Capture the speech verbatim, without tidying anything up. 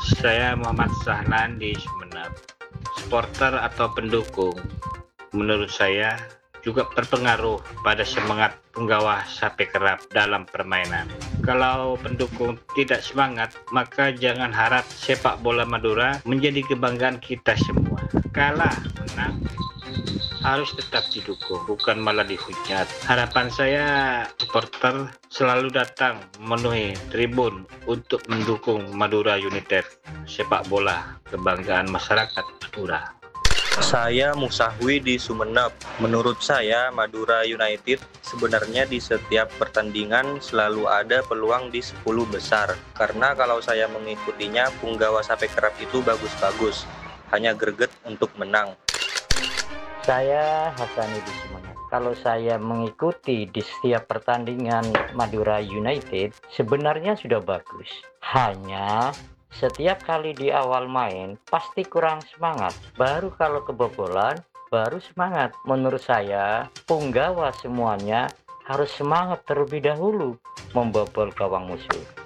Saya Muhammad Sahlan di Sumeneb. Supporter atau pendukung, menurut saya juga berpengaruh pada semangat penggawa sapi kerap dalam permainan. Kalau pendukung tidak semangat, maka jangan harap sepak bola Madura menjadi kebanggaan kita semua. Kalah, menang, harus tetap didukung, bukan malah dihujat. Harapan saya supporter selalu datang memenuhi tribun untuk mendukung Madura United, sepak bola kebanggaan masyarakat Madura. Saya Musahwi di Sumeneb. Menurut saya Madura United sebenarnya di setiap pertandingan selalu ada peluang di sepuluh besar. Karena kalau saya mengikutinya, punggawa sapi kerap itu bagus-bagus, hanya greget untuk menang. Saya Hasani di Sumeneb. Kalau saya mengikuti di setiap pertandingan Madura United, sebenarnya sudah bagus. Hanya setiap kali di awal main pasti kurang semangat. Baru kalau kebobolan, baru semangat. Menurut saya, punggawa semuanya harus semangat terlebih dahulu membobol gawang musuh.